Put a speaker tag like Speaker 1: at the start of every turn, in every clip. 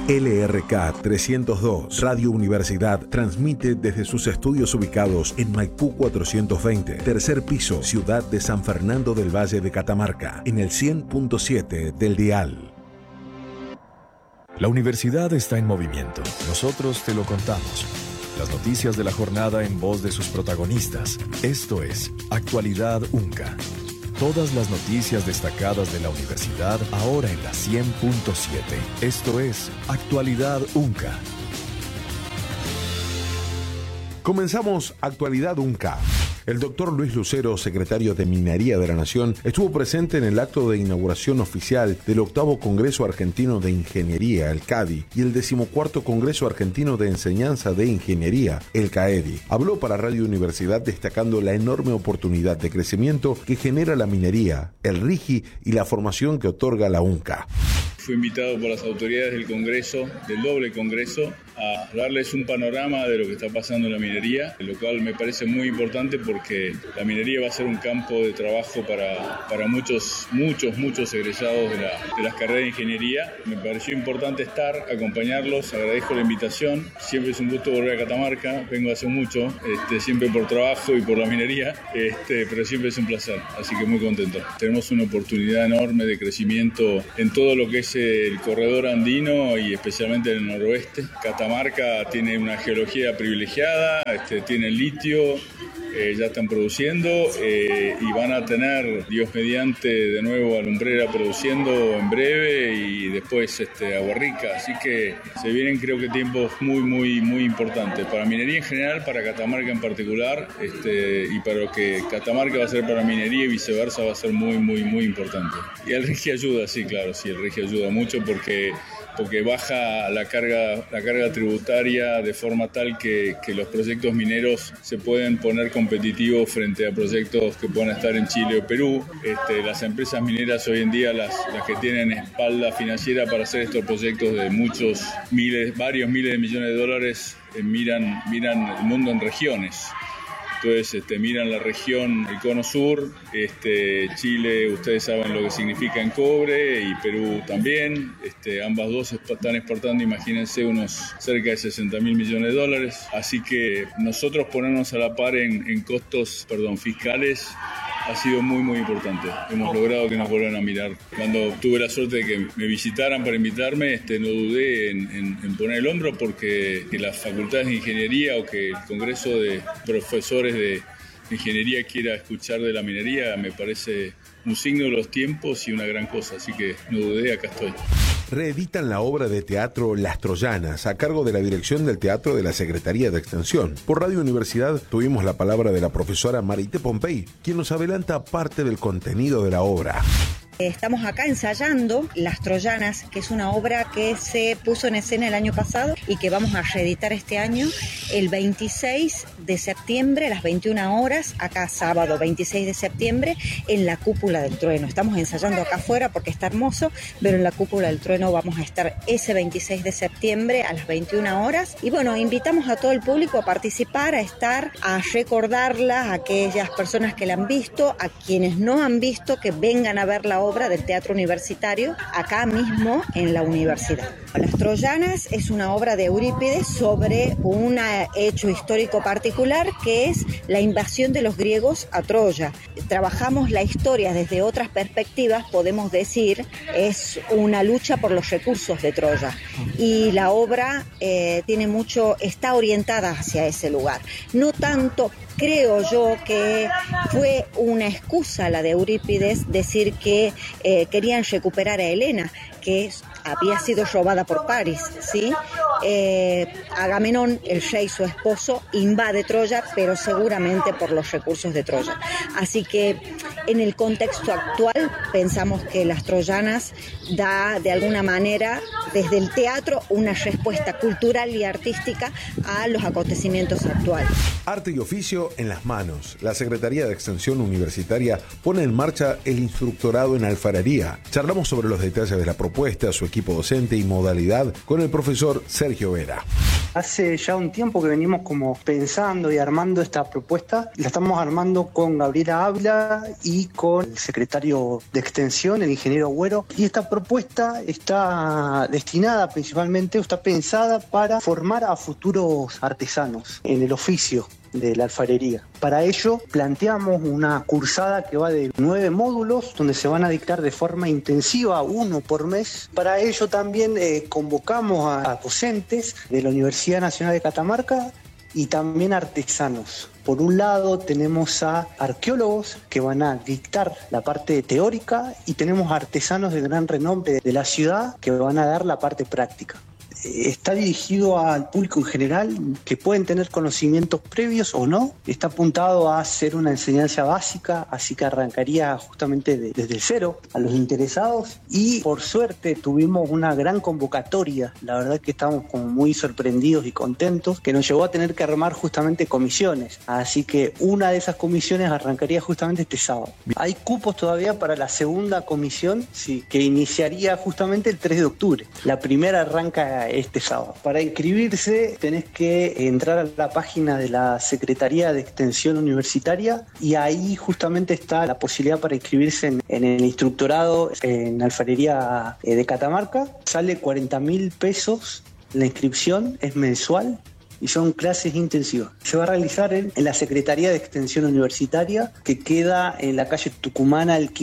Speaker 1: LRK 302, Radio Universidad, transmite desde sus estudios ubicados en Maipú 420, tercer piso, ciudad de San Fernando del Valle de Catamarca, en el 100.7 del dial.
Speaker 2: La universidad está en movimiento. Nosotros te lo contamos. Las noticias de la jornada en voz de sus protagonistas. Esto es Actualidad UNCA. Todas las noticias destacadas de la universidad ahora en la 100.7. Esto es Actualidad UNCA.
Speaker 1: Comenzamos Actualidad UNCA. El doctor Luis Lucero, secretario de Minería de la Nación, estuvo presente en el acto de inauguración oficial del 8º Congreso Argentino de Ingeniería, el CADI, y el 14º Congreso Argentino de Enseñanza de Ingeniería, el CAEDI. Habló para Radio Universidad destacando la enorme oportunidad de crecimiento que genera la minería, el RIGI y la formación que otorga la UNCA.
Speaker 3: Fui invitado por las autoridades del Congreso, del doble Congreso, a darles un panorama de lo que está pasando en la minería, lo cual me parece muy importante porque la minería va a ser un campo de trabajo para muchos egresados de las carreras de ingeniería. Me pareció importante estar, acompañarlos, agradezco la invitación. Siempre es un gusto volver a Catamarca, vengo hace mucho, siempre por trabajo y por la minería, pero siempre es un placer, así que muy contento. Tenemos una oportunidad enorme de crecimiento en todo lo que es el corredor andino y especialmente en el noroeste. Catamarca tiene una geología privilegiada, tiene litio, ya están produciendo y van a tener, Dios mediante, de nuevo a Lumbrera produciendo en breve y después Agua Rica. Así que se vienen, creo que, tiempos muy importantes para minería en general, para Catamarca en particular, y para lo que Catamarca va a ser para minería y viceversa va a ser muy importante. Y el RIGI ayuda, sí, claro, sí, el RIGI ayuda mucho porque baja la carga tributaria de forma tal que los proyectos mineros se pueden poner competitivos frente a proyectos que puedan estar en Chile o Perú. Las empresas mineras hoy en día, las que tienen espalda financiera para hacer estos proyectos de varios miles de millones de dólares, miran el mundo en regiones. Entonces miran la región, el cono sur, Chile, ustedes saben lo que significa en cobre, y Perú también. Ambas dos están exportando, imagínense, unos cerca de 60.000 millones de dólares. Así que nosotros ponernos a la par en costos fiscales ha sido muy importante. Hemos logrado que nos vuelvan a mirar. Cuando tuve la suerte de que me visitaran para invitarme, no dudé en poner el hombro porque que las facultades de ingeniería o que el Congreso de Profesores de Ingeniería quiera escuchar de la minería me parece un signo de los tiempos y una gran cosa. Así que no dudé, acá estoy.
Speaker 1: Reeditan la obra de teatro Las Troyanas, a cargo de la dirección del teatro de la Secretaría de Extensión. Por Radio Universidad tuvimos la palabra de la profesora Marité Pompey, quien nos adelanta parte del contenido de la obra.
Speaker 4: Estamos acá ensayando Las Troyanas, que es una obra que se puso en escena el año pasado y que vamos a reeditar este año el 26 de septiembre a las 21 horas, acá sábado 26 de septiembre, en la Cúpula del Trueno. Estamos ensayando acá afuera porque está hermoso, pero en la Cúpula del Trueno vamos a estar ese 26 de septiembre a las 21 horas. Y bueno, invitamos a todo el público a participar, a estar, a recordarla, a aquellas personas que la han visto, a quienes no han visto, que vengan a ver la obra del Teatro Universitario acá mismo en la universidad. Las Troyanas es una obra de Eurípides sobre un hecho histórico particular que es la invasión de los griegos a Troya. Trabajamos la historia desde otras perspectivas, podemos decir, es una lucha por los recursos de Troya y la obra está orientada hacia ese lugar. No tanto, creo yo, que fue una excusa la de Eurípides decir que querían recuperar a Helena, que había sido robada por París, ¿sí? Agamenón, el rey, su esposo, invade Troya, pero seguramente por los recursos de Troya. Así que en el contexto actual pensamos que Las Troyanas da de alguna manera desde el teatro una respuesta cultural y artística a los acontecimientos actuales.
Speaker 1: Arte y oficio en las manos. La Secretaría de Extensión Universitaria pone en marcha el instructorado en alfarería. Charlamos sobre los detalles de la propuesta, su equipo docente y modalidad con el profesor Sergio Vera.
Speaker 5: Hace ya un tiempo que venimos como pensando y armando esta propuesta. La estamos armando con Gabriela Ávila y con el secretario de Extensión, el ingeniero Agüero. Y esta propuesta está destinada principalmente, está pensada para formar a futuros artesanos en el oficio de la alfarería. Para ello planteamos una cursada que va de 9 módulos donde se van a dictar de forma intensiva, 1 por mes. Para ello también convocamos a docentes de la Universidad Nacional de Catamarca y también artesanos. Por un lado tenemos a arqueólogos que van a dictar la parte teórica y tenemos artesanos de gran renombre de la ciudad que van a dar la parte práctica. Está dirigido al público en general, que pueden tener conocimientos previos o no. Está apuntado a hacer una enseñanza básica, así que arrancaría justamente desde el cero a los interesados. Y por suerte tuvimos una gran convocatoria. La verdad que estamos como muy sorprendidos y contentos, que nos llevó a tener que armar justamente comisiones. Así que una de esas comisiones arrancaría justamente este sábado. Hay cupos todavía para la segunda comisión, sí, que iniciaría justamente el 3 de octubre. La primera arranca este sábado. Para inscribirse tenés que entrar a la página de la Secretaría de Extensión Universitaria y ahí justamente está la posibilidad para inscribirse en el instructorado en alfarería de Catamarca. Sale 40.000 pesos la inscripción, es mensual y son clases intensivas. Se va a realizar en la Secretaría de Extensión Universitaria, que queda en la calle Tucumana, el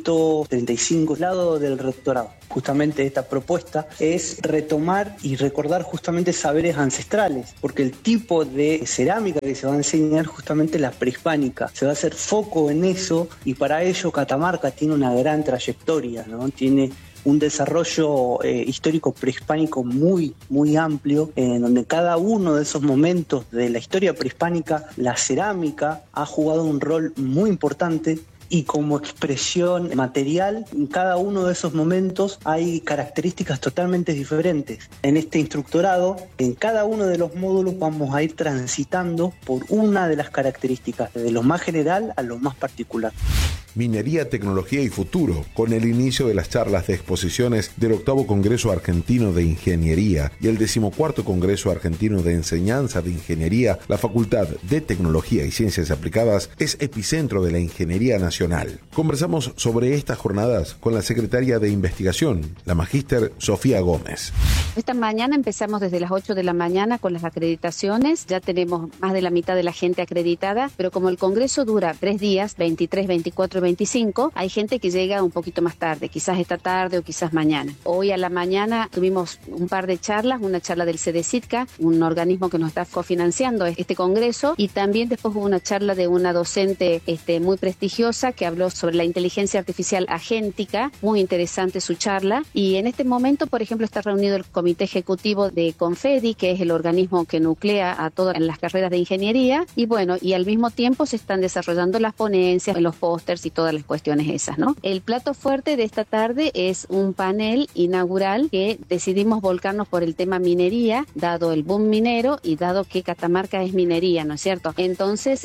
Speaker 5: 535, al lado del rectorado. Justamente esta propuesta es retomar y recordar justamente saberes ancestrales, porque el tipo de cerámica que se va a enseñar justamente es la prehispánica. Se va a hacer foco en eso y para ello Catamarca tiene una gran trayectoria, ¿no? Tiene un desarrollo histórico prehispánico muy, muy amplio, en donde cada uno de esos momentos de la historia prehispánica, la cerámica ha jugado un rol muy importante. Y como expresión material, en cada uno de esos momentos hay características totalmente diferentes. En este instructorado, en cada uno de los módulos vamos a ir transitando por una de las características, de lo más general a lo más particular.
Speaker 1: Minería, Tecnología y Futuro, con el inicio de las charlas de exposiciones del 8º Congreso Argentino de Ingeniería y el 14º Congreso Argentino de Enseñanza de Ingeniería, la Facultad de Tecnología y Ciencias Aplicadas es epicentro de la ingeniería nacional. Conversamos sobre estas jornadas con la secretaria de Investigación, la magíster Sofía Gómez.
Speaker 6: Esta mañana empezamos desde las 8 de la mañana con las acreditaciones. Ya tenemos más de la mitad de la gente acreditada, pero como el Congreso dura 3 días, 23, 24 25, hay gente que llega un poquito más tarde, quizás esta tarde o quizás mañana. Hoy a la mañana tuvimos un par de charlas, una charla del CDCITCA, un organismo que nos está cofinanciando este congreso, y también después hubo una charla de una docente muy prestigiosa que habló sobre la inteligencia artificial agéntica, muy interesante su charla. Y en este momento, por ejemplo, está reunido el comité ejecutivo de Confedi, que es el organismo que nuclea a todas las carreras de ingeniería, y bueno, y al mismo tiempo se están desarrollando las ponencias, los pósters y todas las cuestiones esas, ¿no? El plato fuerte de esta tarde es un panel inaugural que decidimos volcarnos por el tema minería, dado el boom minero y dado que Catamarca es minería, ¿no es cierto? Entonces,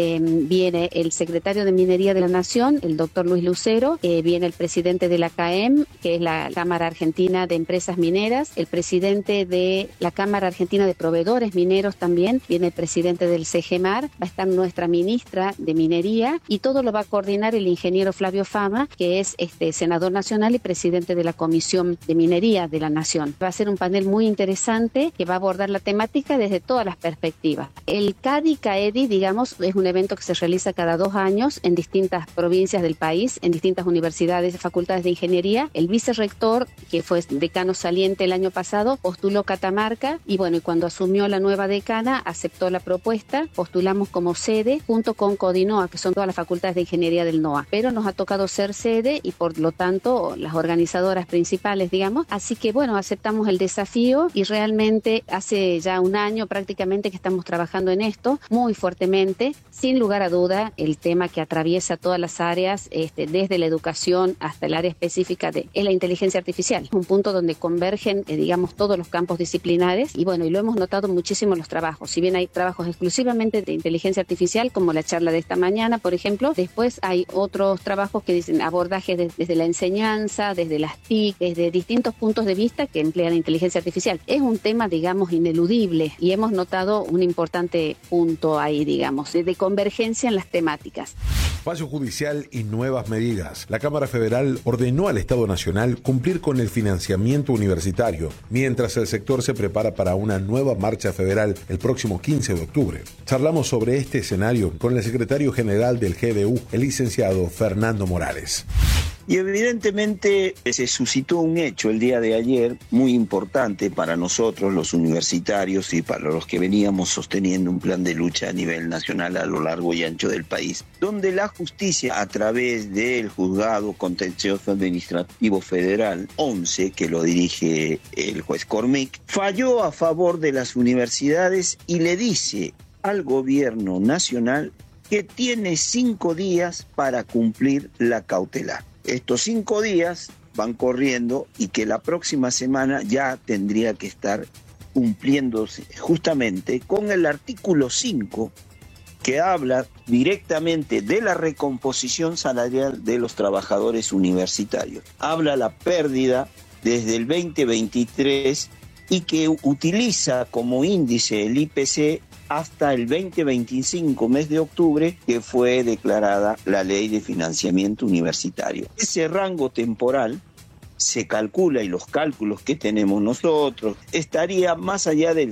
Speaker 6: viene el secretario de Minería de la Nación, el doctor Luis Lucero, viene el presidente de la CAEM, que es la Cámara Argentina de Empresas Mineras, el presidente de la Cámara Argentina de Proveedores Mineros también, viene el presidente del CGMAR, va a estar nuestra ministra de Minería y todo lo va a coordinar el ingeniero Flavio Fama, que es senador nacional y presidente de la Comisión de Minería de la Nación. Va a ser un panel muy interesante que va a abordar la temática desde todas las perspectivas. El CADI-CAEDI, digamos, es un evento que se realiza cada 2 años en distintas provincias del país, en distintas universidades y facultades de ingeniería. El vicerrector, que fue decano saliente el año pasado, postuló Catamarca y bueno, y cuando asumió la nueva decana, aceptó la propuesta, postulamos como sede junto con Codinoa, que son todas las facultades de ingeniería del NOA, pero nos ha tocado ser sede y por lo tanto las organizadoras principales, digamos, así que bueno, aceptamos el desafío y realmente hace ya 1 año prácticamente que estamos trabajando en esto muy fuertemente. Sin lugar a duda, el tema que atraviesa todas las áreas, desde la educación hasta el área específica es la inteligencia artificial, un punto donde convergen digamos, todos los campos disciplinares y bueno, y lo hemos notado muchísimo en los trabajos. Si bien hay trabajos exclusivamente de inteligencia artificial, como la charla de esta mañana, por ejemplo, después hay otros trabajos que dicen abordajes desde la enseñanza, desde las TIC, desde distintos puntos de vista que emplean inteligencia artificial. Es un tema, digamos, ineludible y hemos notado un importante punto ahí, digamos, de convergencia en las temáticas.
Speaker 1: Fallo judicial y nuevas medidas. La Cámara Federal ordenó al Estado Nacional cumplir con el financiamiento universitario, mientras el sector se prepara para una nueva marcha federal el próximo 15 de octubre. Charlamos sobre este escenario con el secretario general del GDU, el licenciado Fernando Morales.
Speaker 7: Y evidentemente se suscitó un hecho el día de ayer muy importante para nosotros, los universitarios, y para los que veníamos sosteniendo un plan de lucha a nivel nacional a lo largo y ancho del país, donde la justicia, a través del Juzgado Contencioso Administrativo Federal 11, que lo dirige el juez Cormick, falló a favor de las universidades y le dice al gobierno nacional que tiene 5 días para cumplir la cautelar. Estos 5 días van corriendo y que la próxima semana ya tendría que estar cumpliéndose justamente con el artículo 5 que habla directamente de la recomposición salarial de los trabajadores universitarios. Habla la pérdida desde el 2023 y que utiliza como índice el IPC hasta el 2025, mes de octubre, que fue declarada la Ley de Financiamiento Universitario. Ese rango temporal se calcula, y los cálculos que tenemos nosotros, estaría más allá del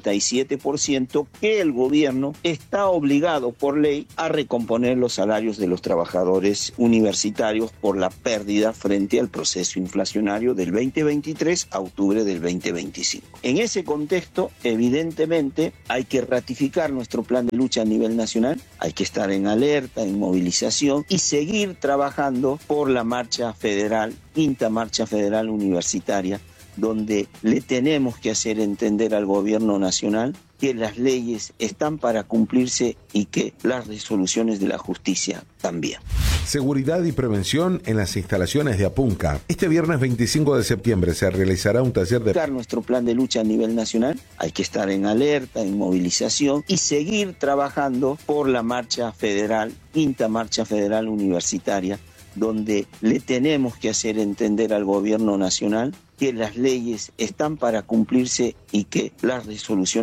Speaker 7: 57% que el gobierno está obligado por ley a recomponer los salarios de los trabajadores universitarios por la pérdida frente al proceso inflacionario del 2023 a octubre del 2025. En ese contexto, evidentemente, hay que ratificar nuestro plan de lucha a nivel nacional, hay que estar en alerta, en movilización y seguir trabajando por la marcha federal, quinta marcha federal universitaria, donde le tenemos que hacer entender al gobierno nacional que las leyes están para cumplirse y que las resoluciones de la justicia también.
Speaker 1: Seguridad y prevención en las instalaciones de Apunca. Este viernes 25 de septiembre se realizará un taller de...
Speaker 7: Nuestro plan de lucha a nivel nacional, hay que estar en alerta, en movilización y seguir trabajando por la marcha federal, quinta marcha federal universitaria, donde le tenemos que hacer entender al gobierno nacional que las leyes están para cumplirse y que las resoluciones